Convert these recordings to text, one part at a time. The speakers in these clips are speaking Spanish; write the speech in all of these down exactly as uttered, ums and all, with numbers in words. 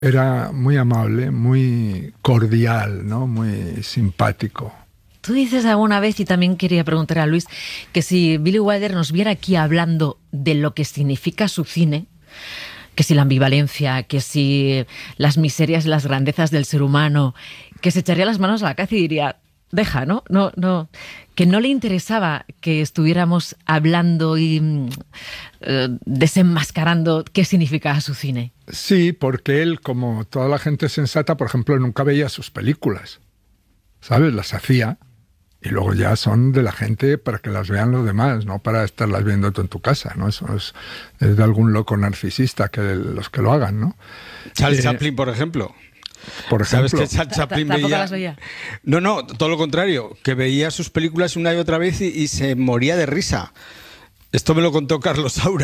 Era muy amable, muy cordial, ¿no? Muy simpático. Tú dices alguna vez, y también quería preguntar a Luis, que si Billy Wilder nos viera aquí hablando de lo que significa su cine, que si la ambivalencia, que si las miserias y las grandezas del ser humano, que se echaría las manos a la cabeza y diría, deja, ¿no? No, no, que no le interesaba que estuviéramos hablando y eh, desenmascarando qué significaba su cine. Sí, porque él, como toda la gente sensata, por ejemplo, nunca veía sus películas, ¿sabes? Las hacía y luego ya son de la gente para que las vean los demás, no para estarlas viendo tú en tu casa, ¿no? Eso es, es de algún loco narcisista que los que lo hagan, ¿no? Charles Eh, Chaplin, por ejemplo. Por ejemplo. ¿Sabes que Charles Chaplin ¿Tampoco veía? las veía? No, no, todo lo contrario, que veía sus películas una y otra vez y, y se moría de risa. Esto me lo contó Carlos Saura.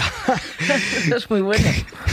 Eso es muy bueno.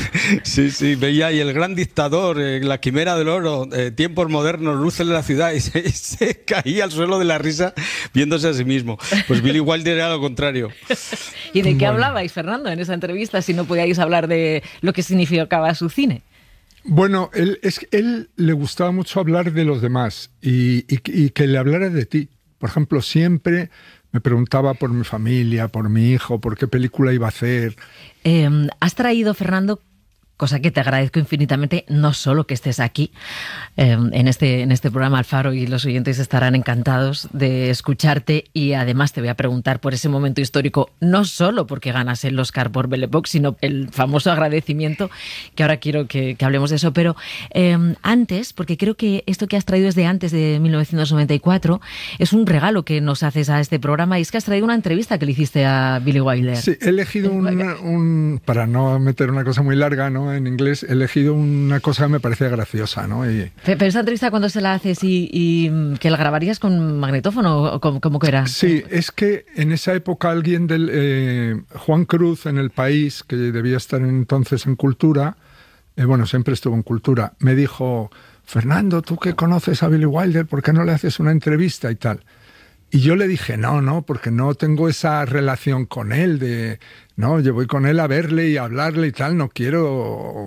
Sí, sí, veía y El Gran Dictador, eh, La Quimera del Oro, eh, Tiempos Modernos, Luces de la Ciudad, y se, se caía al suelo de la risa viéndose a sí mismo. Pues Billy Wilder era lo contrario. ¿Y de qué Bueno. hablabais, Fernando, en esa entrevista, si no podíais hablar de lo que significaba su cine? Bueno, él, es, que él le gustaba mucho hablar de los demás y, y, y que le hablara de ti. Por ejemplo, siempre me preguntaba por mi familia, por mi hijo, por qué película iba a hacer. Eh, has traído, Fernando, cosa que te agradezco infinitamente, no solo que estés aquí eh, en, este, en este programa Alfaro, y los oyentes estarán encantados de escucharte, y además te voy a preguntar por ese momento histórico, no solo porque ganas el Oscar por Belle Époque, sino el famoso agradecimiento, que ahora quiero que, que hablemos de eso, pero eh, antes, porque creo que esto que has traído es de antes de mil novecientos noventa y cuatro, es un regalo que nos haces a este programa, y es que has traído una entrevista que le hiciste a Billy Wilder. Sí, he elegido un, un para no meter una cosa muy larga, ¿no? En inglés, he elegido una cosa que me parecía graciosa, ¿no? Y, Pero esa entrevista, ¿cuándo se la haces? ¿Y, y que la grabarías con magnetófono? ¿O cómo, cómo que era? sí, es que en esa época alguien del... Eh, Juan Cruz, en El País, que debía estar entonces en Cultura, eh, bueno, siempre estuvo en Cultura, me dijo, Fernando, tú que conoces a Billy Wilder, ¿por qué no le haces una entrevista y tal? Y yo le dije, no, no, porque no tengo esa relación con él, de, no, yo voy con él a verle y a hablarle y tal, no quiero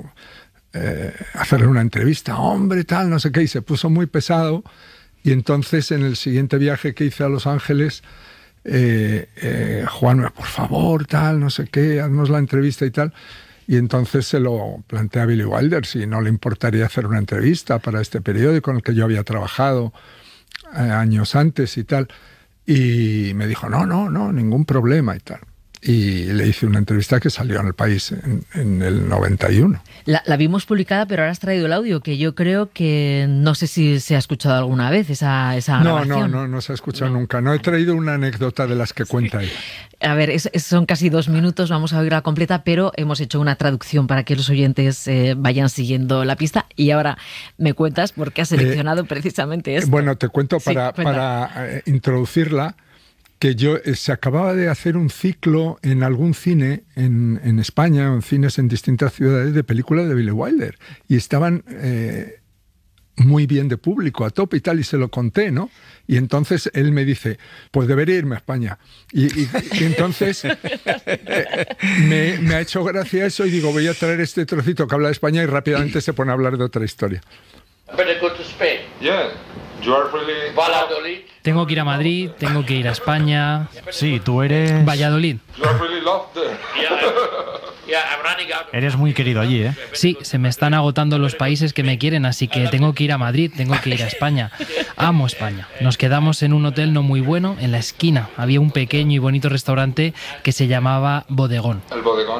eh, hacerle una entrevista, hombre, tal, no sé qué, y se puso muy pesado. Y entonces en el siguiente viaje que hice a Los Ángeles, eh, eh, Juan, por favor, tal, no sé qué, haznos la entrevista y tal. Y entonces se lo planteé a Billy Wilder, si no le importaría hacer una entrevista para este periódico en el que yo había trabajado eh, años antes y tal. Y me dijo, no, no, no, ningún problema y tal. Y le hice una entrevista que salió en El País en, en el noventa y uno. La, la vimos publicada, pero ahora has traído el audio, que yo creo que no sé si se ha escuchado alguna vez esa, esa No, grabación. no, no, no se ha escuchado no. nunca. No he traído una anécdota de las que cuenta él. A ver, es, es, son casi dos minutos, vamos a oírla completa, pero hemos hecho una traducción para que los oyentes eh, vayan siguiendo la pista. Y ahora me cuentas por qué has seleccionado eh, precisamente esto. Bueno, te cuento para, sí, para eh, introducirla, que yo eh, se acababa de hacer un ciclo en algún cine en, en España, en cines en distintas ciudades, de películas de Billy Wilder. Y estaban eh, muy bien de público, a tope y tal, y se lo conté, ¿no? Y entonces él me dice, pues debería irme a España. Y, y, y entonces eh, me, me ha hecho gracia eso y digo, voy a traer este trocito que habla de España, y rápidamente se pone a hablar de otra historia. Tengo que ir a Madrid, tengo que ir a España. Sí, tú eres... Valladolid. Eres muy querido allí, ¿eh? Sí, se me están agotando los países que me quieren, así que tengo que ir a Madrid, tengo que ir a España. Amo España. Nos quedamos en un hotel no muy bueno, en la esquina. Había un pequeño y bonito restaurante que se llamaba Bodegón. El Bodegón.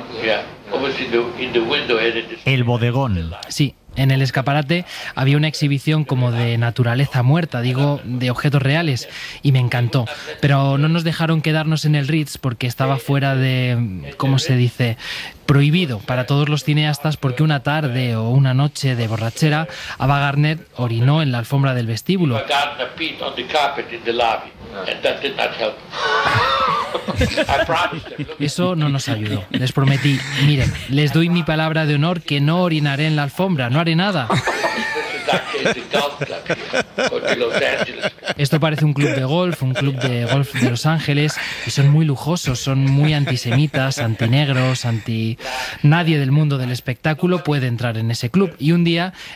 El Bodegón. Sí. En el escaparate había una exhibición como de naturaleza muerta, digo, de objetos reales, y me encantó. Pero no nos dejaron quedarnos en el Ritz porque estaba fuera de, ¿cómo se dice?, prohibido para todos los cineastas, porque una tarde o una noche de borrachera, Ava Gardner orinó en la alfombra del vestíbulo. Eso no nos ayudó. Les prometí, miren, les doy mi palabra de honor que no orinaré en la alfombra, no haré nada. Esto parece un club de golf, un club de golf de Los Ángeles, y son muy lujosos, son muy antisemitas, antinegros, anti... Nadie del mundo del espectáculo puede entrar en ese club. Y un día